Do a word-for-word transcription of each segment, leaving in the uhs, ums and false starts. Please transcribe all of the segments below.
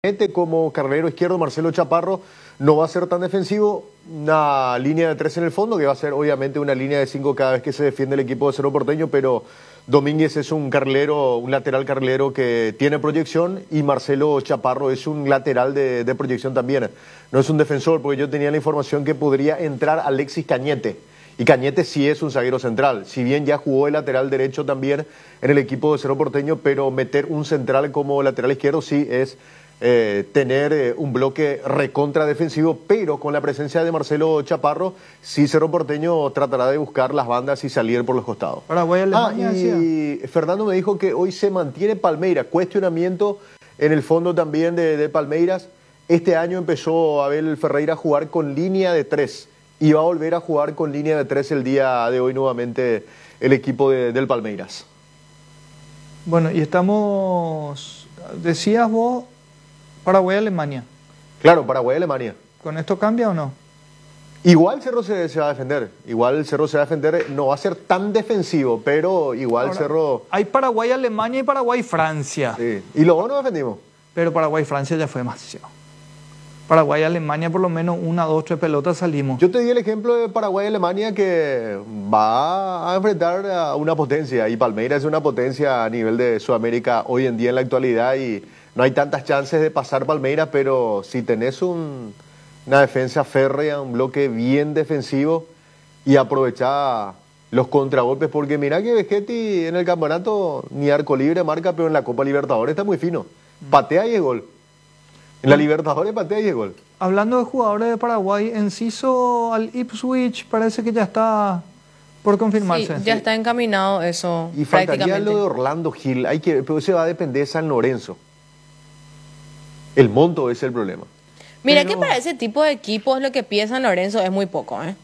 Como carrilero izquierdo, Marcelo Chaparro no va a ser tan defensivo, una línea de tres en el fondo, que va a ser obviamente una línea de cinco cada vez que se defiende el equipo de Cerro Porteño, pero Domínguez es un carrilero, un lateral carrilero que tiene proyección, y Marcelo Chaparro es un lateral de, de proyección también. No es un defensor, porque yo tenía la información que podría entrar Alexis Cañete, y Cañete sí es un zaguero central, si bien ya jugó el lateral derecho también en el equipo de Cerro Porteño, pero meter un central como lateral izquierdo sí es Eh, tener eh, un bloque recontra defensivo, pero con la presencia de Marcelo Chaparro, sí Cerro Porteño tratará de buscar las bandas y salir por los costados. Paraguay, Alemania, ah, y decía. Fernando me dijo que hoy se mantiene Palmeiras, cuestionamiento en el fondo también de, de Palmeiras. Este año empezó Abel Ferreira a jugar con línea de tres y va a volver a jugar con línea de tres el día de hoy nuevamente el equipo de, del Palmeiras. Bueno, y estamos, decías vos, Paraguay-Alemania. Claro, Paraguay-Alemania. ¿Con esto cambia o no? Igual Cerro se, se va a defender. Igual Cerro se va a defender. No va a ser tan defensivo, pero igual Ahora, Cerro... Hay Paraguay-Alemania y Paraguay-Francia. Sí. Y luego nos defendimos. Pero Paraguay-Francia ya fue demasiado. Paraguay-Alemania por lo menos una, dos, tres pelotas salimos. Yo te di el ejemplo de Paraguay-Alemania, que va a enfrentar a una potencia. Y Palmeiras es una potencia a nivel de Sudamérica hoy en día en la actualidad, y no hay tantas chances de pasar Palmeiras, pero si tenés un, una defensa férrea, un bloque bien defensivo, y aprovechar los contragolpes, porque mirá que Vegetti en el campeonato ni arco libre marca, pero en la Copa Libertadores está muy fino. Patea y es gol. En la Libertadores patea y es gol. Hablando de jugadores de Paraguay, Enciso al Ipswich parece que ya está por confirmarse. Sí, ya está encaminado eso. Y faltaría lo de Orlando Gil, hay que, pero eso va a depender de San Lorenzo. El monto es el problema. Mira, Pero... que para ese tipo de equipos lo que pide San Lorenzo es muy poco, ¿eh?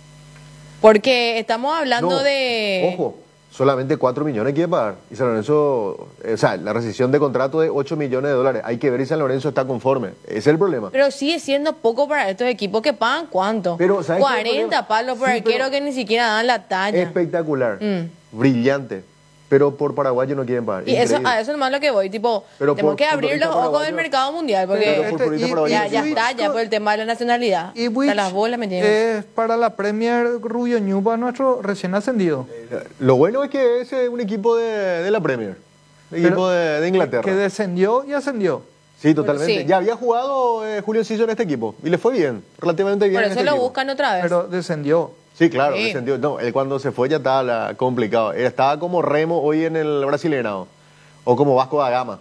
Porque estamos hablando no, de... Ojo, solamente cuatro millones quiere pagar. Y San Lorenzo, o sea, la rescisión de contrato de ocho millones de dólares. Hay que ver si San Lorenzo está conforme. Ese es el problema. Pero sigue siendo poco para estos equipos que pagan ¿cuánto? Pero, ¿sabes cuarenta palos por sí, arquero que ni siquiera dan la talla. Espectacular, mm. brillante. Pero por paraguayo no quieren pagar. Y eso, a eso nomás lo que voy, tipo, pero tenemos por, que abrir los ojos del mercado mundial, porque por este, y, ya, ya está, ya por el tema de la nacionalidad. Y Wich, las bolas me tienen. Es para la Premier Rubio Ñuba, nuestro recién ascendido. Eh, lo bueno es que es un equipo de, de la Premier, un equipo de, de Inglaterra. Que descendió y ascendió. Sí, totalmente. Bueno, sí. Ya había jugado eh, Julio Enciso en este equipo y le fue bien, relativamente bien. Por en eso este lo equipo. buscan otra vez. Pero descendió. Sí, claro, sí. descendió. No, él cuando se fue ya estaba la, complicado. Él estaba como Remo hoy en el Brasileirao, o como Vasco da Gama.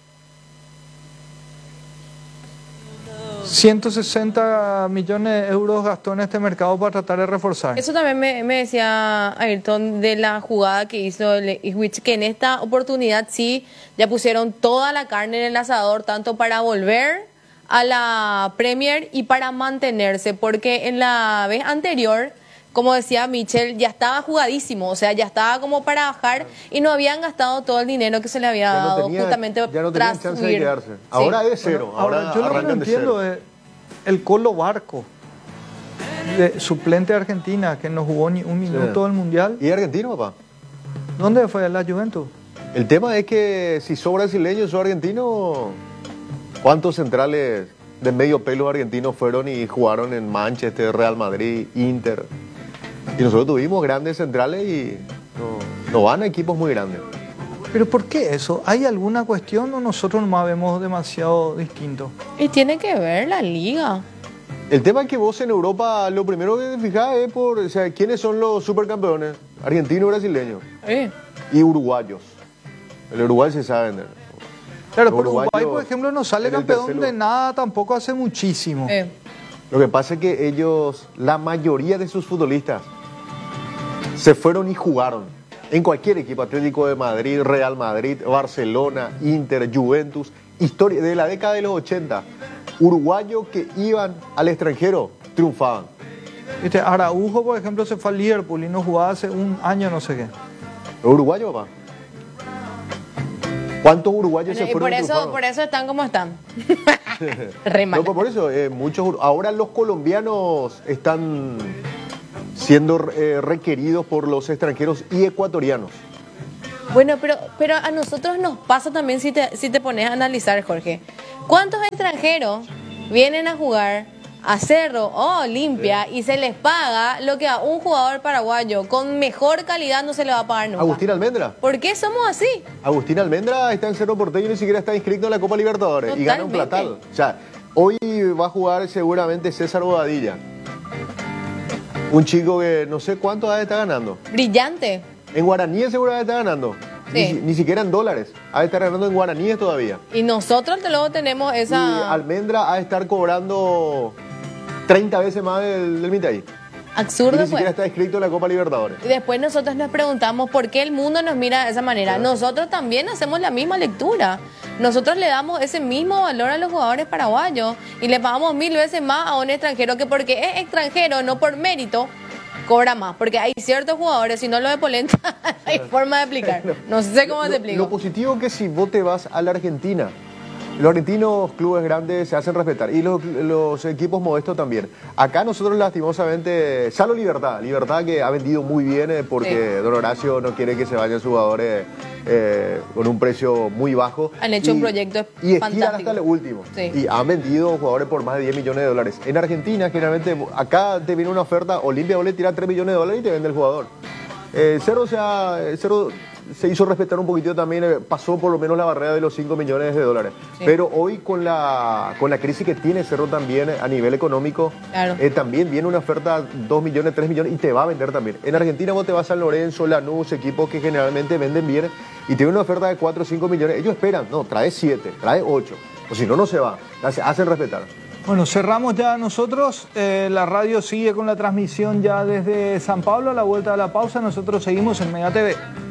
ciento sesenta millones de euros gastó en este mercado para tratar de reforzar. Eso también me, me decía Ayrton de la jugada que hizo el Ipswich, que en esta oportunidad sí ya pusieron toda la carne en el asador, tanto para volver a la Premier y para mantenerse, porque en la vez anterior, como decía Michel, ya estaba jugadísimo, o sea, ya estaba como para bajar y no habían gastado todo el dinero que se le había Ya no dado tenía, justamente ya no tras chance subir. de quedarse. Ahora Sí. es cero. Bueno, ahora, ahora yo lo que no entiendo es el Colo Barco, de, suplente de Argentina, que no jugó ni un minuto sí. del Mundial. ¿Y argentino, papá? ¿Dónde fue? ¿La Juventus? El tema es que si sos brasileño, sos argentino, ¿cuántos centrales de medio pelo argentinos fueron y jugaron en Manchester, Real Madrid, Inter? Y nosotros tuvimos grandes centrales y no, no van a equipos muy grandes. ¿Pero por qué eso? ¿Hay alguna cuestión o nosotros nomás vemos demasiado distinto? Y tiene que ver la liga. El tema es que vos en Europa lo primero que te fijás es por, o sea, quiénes son los supercampeones, argentinos y brasileños. Sí. Y uruguayos. El Uruguay se sabe vender. Claro, Los pero Uruguay, uruguayos por ejemplo, no sale en el campeón tercer de lugar. nada tampoco hace muchísimo. Eh. Lo que pasa es que ellos, la mayoría de sus futbolistas, se fueron y jugaron en cualquier equipo, Atlético de Madrid, Real Madrid, Barcelona, Inter, Juventus, historia de la década de los ochenta, uruguayos que iban al extranjero triunfaban. Este, Araujo, por ejemplo, se fue al Liverpool y no jugaba hace un año, no sé qué. ¿Los uruguayos, papá? ¿Cuántos uruguayos Bueno, se y fueron por eso, triunfaron? por eso están como están. Re mal. No, por eso, eh, muchos, ahora los colombianos están siendo eh, requeridos por los extranjeros y ecuatorianos. Bueno, pero, pero a nosotros nos pasa también si te, si te pones a analizar, Jorge. ¿Cuántos extranjeros vienen a jugar a Cerro o Olimpia y se les paga lo que a un jugador paraguayo con mejor calidad no se le va a pagar nunca? Agustín Almendra. ¿Por qué somos así? Agustín Almendra está en Cerro Porteño y ni siquiera está inscrito en la Copa Libertadores. Totalmente. Y gana un platal. O sea, hoy va a jugar seguramente César Bobadilla. Un chico que no sé cuánto ha de estar ganando. Brillante. En guaraníes seguramente está ganando. Sí. Ni, ni siquiera en dólares. Ha de estar ganando en guaraníes todavía. Y nosotros luego tenemos Y esa Almendra ha de estar cobrando treinta veces más del, del Mitaí. Y absurdo. ni Pues. siquiera está inscrito en la Copa Libertadores. Y después nosotros nos preguntamos por qué el mundo nos mira de esa manera. Sí. Nosotros también hacemos la misma lectura. Nosotros le damos ese mismo valor a los jugadores paraguayos y le pagamos mil veces más a un extranjero que porque es extranjero, no por mérito, cobra más. Porque hay ciertos jugadores, si no lo de Polenta, hay forma de explicar. No sé cómo te Lo, explico. lo positivo es que si vos te vas a la Argentina, los argentinos clubes grandes se hacen respetar y los, los equipos modestos también. Acá nosotros lastimosamente, salvo Libertad, Libertad que ha vendido muy bien eh, porque Sí. Don Horacio no quiere que se vayan jugadores eh, con un precio muy bajo. Han hecho Y- un proyecto y estiran fantástico. hasta lo último. Sí. Y han vendido jugadores por más de diez millones de dólares. En Argentina, generalmente, acá te viene una oferta, Olimpia vos le tiras tres millones de dólares y te vende el jugador. Eh, Cerro, se ha- Cerro se hizo respetar un poquitito también, eh, pasó por lo menos la barrera de los cinco millones de dólares. Sí. Pero hoy con la, con la crisis que tiene Cerro también eh, a nivel económico, Claro. eh, también viene una oferta dos millones, tres millones y te va a vender también. En Argentina vos te vas a San Lorenzo, Lanús, equipos que generalmente venden bien y te viene una oferta de cuatro o cinco millones. Ellos esperan, no, trae siete, trae ocho. O si no, no se va. Se hacen respetar. Bueno, cerramos ya nosotros. Eh, la radio sigue con la transmisión ya desde San Pablo. A la vuelta de la pausa, nosotros seguimos en Mega T V.